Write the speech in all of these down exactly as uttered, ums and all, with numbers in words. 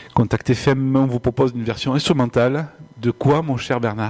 Contact F M, on vous propose une version instrumentale. De quoi, mon cher Bernard ?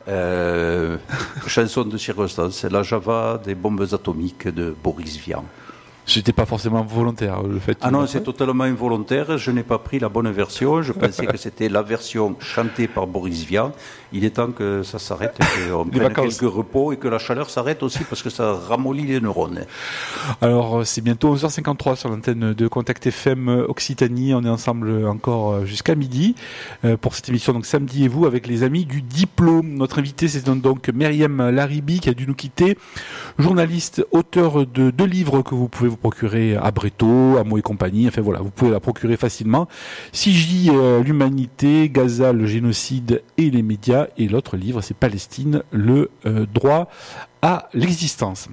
euh, Chanson de circonstance, la Java des bombes atomiques de Boris Vian. C'était pas forcément volontaire, le fait. Ah non, c'est totalement involontaire. Je n'ai pas pris la bonne version. Je pensais que c'était la version chantée par Boris Vian. Il est temps que ça s'arrête, qu'on prenne quelques repos et que la chaleur s'arrête aussi parce que ça ramollit les neurones. Alors, c'est bientôt onze heures cinquante-trois sur l'antenne de Contact F M Occitanie. On est ensemble encore jusqu'à midi pour cette émission. Donc, Samedi et vous avec les amis du Diplôme. Notre invité, c'est donc Myriam Laribi qui a dû nous quitter. Journaliste, auteur de deux livres que vous pouvez vous procurer à Bréteau, à Mots et compagnie. Enfin voilà, vous pouvez la procurer facilement. C J, euh, l'humanité, Gaza, le génocide et les médias. Et l'autre livre, c'est Palestine, le euh, droit à l'existence.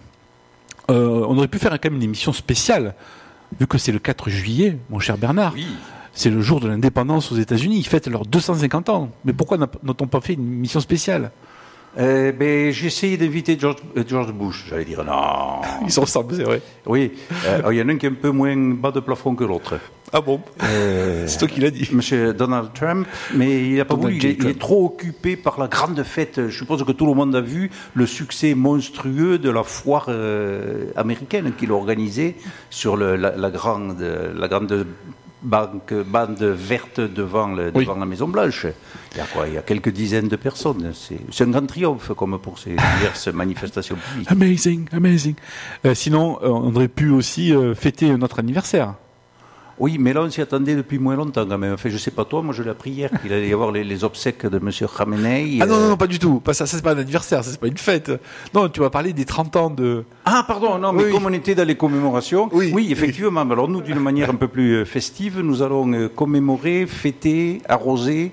Euh, on aurait pu faire quand même une émission spéciale, vu que c'est le quatre juillet, mon cher Bernard. Oui. C'est le jour de l'indépendance aux États-Unis. Ils fêtent leurs deux cent cinquante ans. Mais pourquoi n'a-t-on pas fait une émission spéciale ? Euh, ben, j'ai essayé d'inviter George, George Bush. J'allais dire non. Ils se ressemblent, c'est vrai. Oui. Euh, il y en a un qui est un peu moins bas de plafond que l'autre. Ah bon euh, C'est toi qui l'as dit. Monsieur Donald Trump, mais il n'a pas voulu. Il est, il est trop occupé par la grande fête. Je suppose que tout le monde a vu le succès monstrueux de la foire euh, américaine qu'il a organisée sur le, la, la grande, la grande banque, bande verte devant, le, oui. devant la Maison Blanche. Il y a quoi ? Il y a quelques dizaines de personnes. C'est, c'est un grand triomphe, comme pour ces diverses manifestations publiques. Amazing, amazing. Euh, sinon, euh, on aurait pu aussi euh, fêter notre anniversaire. Oui, mais là, on s'y attendait depuis moins longtemps quand même. Enfin, je ne sais pas toi, moi je l'ai appris hier qu'il allait y avoir les, les obsèques de M. Khamenei. Ah non, non, non, pas du tout. Pas ça, ça c'est pas un anniversaire, ça c'est pas une fête. Non, tu vas parler des trente ans de... Ah, pardon, non, mais oui. Comme on était dans les commémorations, oui, oui effectivement. Oui. Alors nous, d'une manière un peu plus festive, nous allons commémorer, fêter, arroser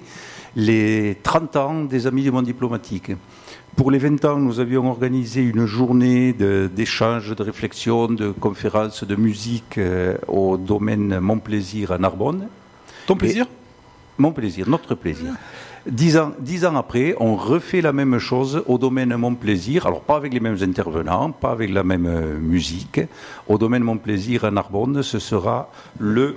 les trente ans des Amis du monde diplomatique. Pour les vingt ans, nous avions organisé une journée de, d'échange, de réflexion, de conférences, de musique euh, au domaine Mon Plaisir à Narbonne. Ton plaisir ? Et Mon plaisir, notre plaisir. Dix ans, dix ans après, on refait la même chose au domaine Mon Plaisir. Alors pas avec les mêmes intervenants, pas avec la même euh, musique. Au domaine Mon Plaisir à Narbonne, ce sera le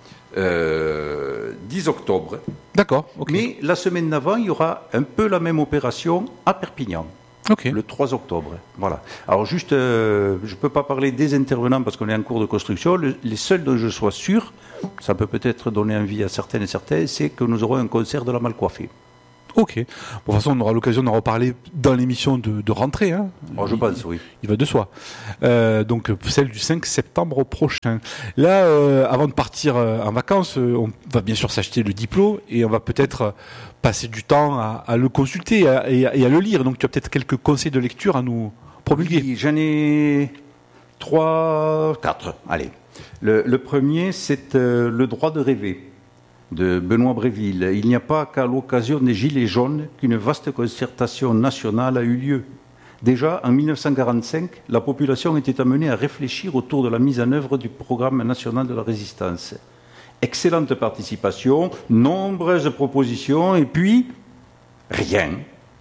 euh, dix octobre. D'accord. Okay. Mais la semaine d'avant, il y aura un peu la même opération à Perpignan. Okay. Le trois octobre. Voilà. Alors juste, euh, je ne peux pas parler des intervenants parce qu'on est en cours de construction. Le, les seuls dont je sois sûr, ça peut peut-être donner envie à certaines et certains, c'est que nous aurons un concert de la Malcoiffée. Ok. Bon, de toute façon, on aura l'occasion d'en reparler dans l'émission de, de rentrée. Hein. Oh, je il, pense, oui. Il va de soi. Euh, donc, celle du cinq septembre prochain. Là, euh, avant de partir euh, en vacances, euh, on va bien sûr s'acheter le diplôme et on va peut-être euh, passer du temps à, à le consulter et à, et, à, et à le lire. Donc, tu as peut-être quelques conseils de lecture à nous promulguer. Oui, j'en ai trois, quatre. Allez. Le, le premier, c'est euh, Le droit de rêver, de Benoît Bréville. Il n'y a pas qu'à l'occasion des Gilets jaunes qu'une vaste concertation nationale a eu lieu. Déjà, en dix-neuf cent quarante-cinq, la population était amenée à réfléchir autour de la mise en œuvre du programme national de la résistance. Excellente participation, nombreuses propositions, et puis, rien.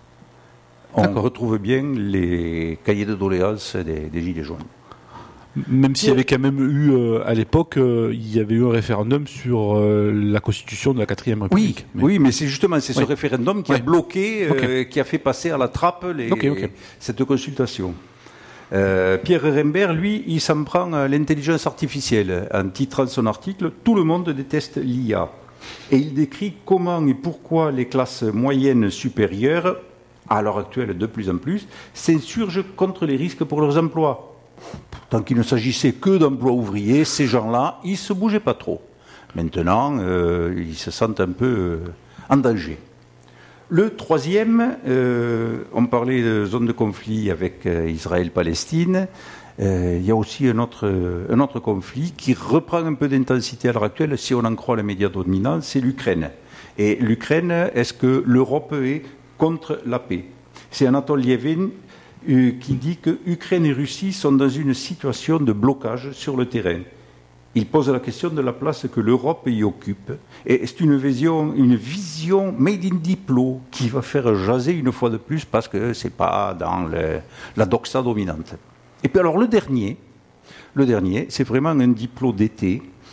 On D'accord. retrouve bien les cahiers de doléances des, des Gilets jaunes. Même s'il y avait quand même eu, euh, à l'époque, euh, il y avait eu un référendum sur euh, la constitution de la quatrième République. Oui, mais, oui, mais c'est justement c'est ce oui. référendum qui oui. a bloqué, euh, okay. qui a fait passer à la trappe les, okay, okay. cette consultation. Euh, Pierre Rembert, lui, il s'en prend à l'intelligence artificielle en titrant son article « Tout le monde déteste l'I A ». Et il décrit comment et pourquoi les classes moyennes supérieures, à l'heure actuelle de plus en plus, s'insurgent contre les risques pour leurs emplois. Tant qu'il ne s'agissait que d'emplois ouvriers, ces gens-là, ils ne se bougeaient pas trop. Maintenant, euh, ils se sentent un peu euh, en danger. Le troisième, euh, on parlait de zone de conflit avec euh, Israël-Palestine. Euh, il y a aussi un autre, un autre conflit qui reprend un peu d'intensité à l'heure actuelle, si on en croit les médias dominants, c'est l'Ukraine. Et l'Ukraine, est-ce que l'Europe est contre la paix ? C'est Anatole Lievin Euh, qui dit que Ukraine et Russie sont dans une situation de blocage sur le terrain. Il pose la question de la place que l'Europe y occupe. Et c'est une vision, une vision made in diplo qui va faire jaser une fois de plus parce que c'est pas dans le, la doxa dominante. Et puis alors le dernier, le dernier, c'est vraiment un diplo d'été.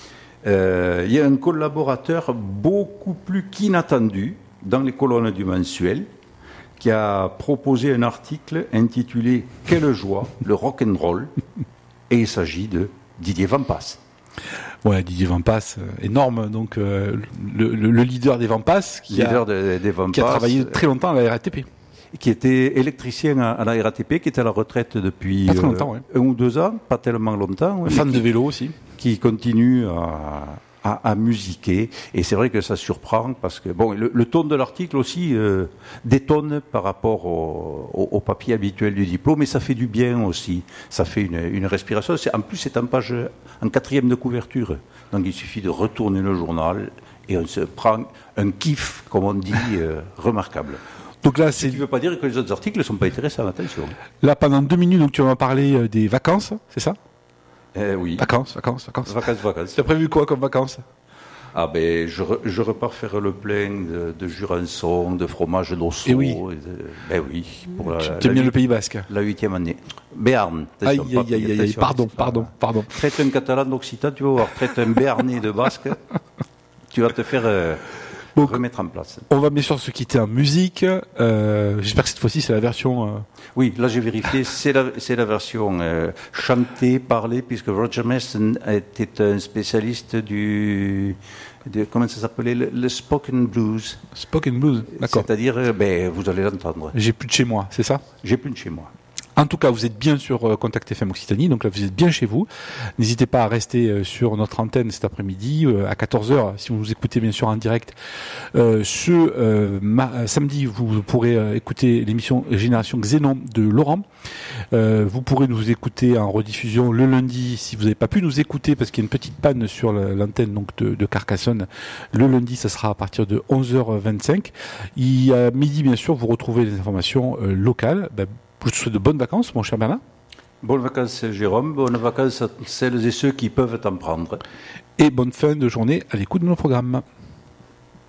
euh, il y a un collaborateur beaucoup plus qu'inattendu dans les colonnes du mensuel qui a proposé un article intitulé « Quelle joie, le rock'n'roll » et il s'agit de Didier Vampas. Ouais, Didier Vampas, euh, énorme, donc euh, le, le, le leader des Vampas, qui, leader a, de, des Vampas, qui a travaillé très longtemps à la R A T P. Qui était électricien à, à la R A T P, qui était à la retraite depuis pas très longtemps, euh, ouais. un ou deux ans, pas tellement longtemps. Ouais, fan qui, de vélo aussi. Qui continue à, à, à musiquer. Et c'est vrai que ça surprend parce que bon, le, le ton de l'article aussi euh, détonne par rapport au, au, au papier habituel du diplôme, mais ça fait du bien aussi. Ça fait une, une respiration. C'est, en plus, c'est en page, en quatrième de couverture. Donc il suffit de retourner le journal et on se prend un kiff, comme on dit, euh, remarquable. Donc là, c'est... Ce qui ne veut pas dire que les autres articles ne sont pas intéressants, attention. Là, pendant deux minutes, donc, tu vas parler des vacances, c'est ça ? euh, Oui. Vacances, vacances, vacances. Vacances, vacances. Tu as prévu quoi comme vacances ? Ah ben, je, re, je repars faire le plein de, de jurançon, de fromage d'osso. Et oui. Et de, ben oui. Pour la, tu aimes bien le Pays Basque ? La huitième année. Béarn. Aïe, aïe, aïe, aïe, pardon, pardon, pardon. Traite un catalan d'Occitan, tu vas voir. Traite un béarnais de Basque, tu vas te faire... Euh, Donc, remettre en place. On va bien sûr se quitter en musique. Euh, j'espère que cette fois-ci c'est la version. Euh... Oui, là j'ai vérifié, c'est la, c'est la version euh, chantée, parlée, puisque Roger Mason était un spécialiste du, de, comment ça s'appelait, le, le spoken blues. Spoken blues, d'accord. C'est-à-dire, euh, ben vous allez l'entendre. J'ai plus de chez moi, c'est ça ? J'ai plus de chez moi. En tout cas, vous êtes bien sur euh, Contact F M Occitanie, donc là vous êtes bien chez vous. N'hésitez pas à rester euh, sur notre antenne cet après-midi euh, à quatorze heures, si vous nous écoutez bien sûr en direct. Euh, ce euh, ma- samedi, vous pourrez euh, écouter l'émission Génération Xénon de Laurent. Euh, vous pourrez nous écouter en rediffusion le lundi, si vous n'avez pas pu nous écouter, parce qu'il y a une petite panne sur la, l'antenne donc de, de Carcassonne. Le lundi, ça sera à partir de onze heures vingt-cinq. Et à midi, bien sûr, vous retrouvez les informations euh, locales. Ben, je te souhaite de bonnes vacances, mon cher Bernard. Bonnes vacances, Jérôme. Bonnes vacances à celles et ceux qui peuvent t'en prendre. Et bonne fin de journée à l'écoute de nos programmes.